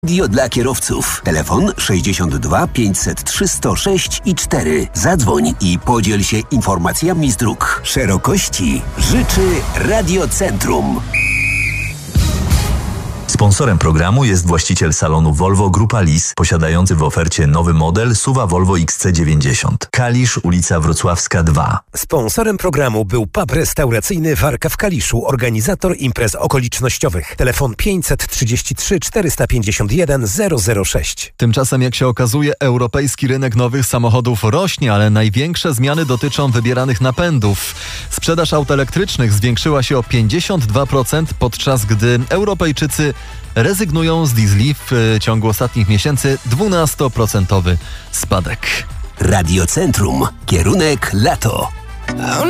Radio dla kierowców. Telefon 62 503 106 i 4. Zadzwoń i podziel się informacjami z dróg. Szerokości życzy Radiocentrum. Sponsorem programu jest właściciel salonu Volvo Grupa Lis, posiadający w ofercie nowy model SUV Volvo XC90. Kalisz, ulica Wrocławska 2. Sponsorem programu był pub restauracyjny Warka w Kaliszu, organizator imprez okolicznościowych. Telefon 533 451 006. Tymczasem, jak się okazuje, europejski rynek nowych samochodów rośnie, ale największe zmiany dotyczą wybieranych napędów. Sprzedaż aut elektrycznych zwiększyła się o 52%, podczas gdy Europejczycy rezygnują z diesli. W ciągu ostatnich miesięcy 12% spadek. Radiocentrum. Kierunek lato.